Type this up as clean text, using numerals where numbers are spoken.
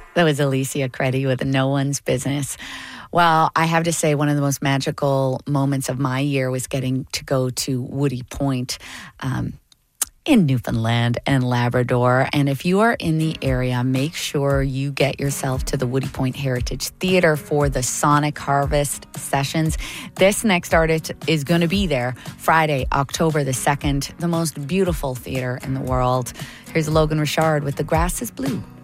That was Alicia Credi with No One's Business. Well, I have to say, one of the most magical moments of my year was getting to go to Woody Point in Newfoundland and Labrador. And if you are in the area, make sure you get yourself to the Woody Point Heritage Theatre for the Sonic Harvest sessions. This next artist is going to be there Friday, October the 2nd, the most beautiful theatre in the world. Here's Logan Richard with The Grass is Blue.